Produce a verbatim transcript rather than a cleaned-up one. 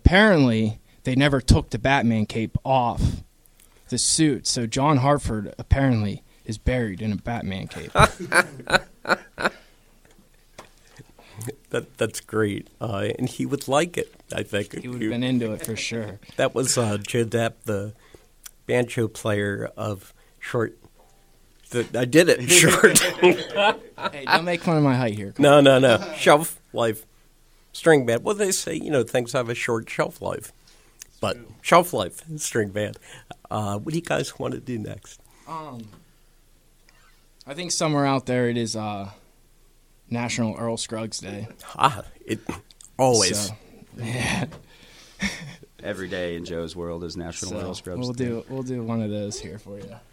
apparently they never took the Batman cape off the suit, so John Hartford apparently is buried in a Batman cape. That that's great, uh, and he would like it. I think He would have been into it for sure. That was uh, Joe Depp, the banjo player of short. The, I did it short. Hey, don't make fun of my height here. no, no, no. Shelf life, string band. Well, they say you know things have a short shelf life, but shelf life string band. Uh, what do you guys want to do next? Um, I think somewhere out there it is uh, National Earl Scruggs Day. Ah, it always. So, yeah. Every day in Joe's world is National So Earl Scruggs we'll Day. do we'll do one of those here for you.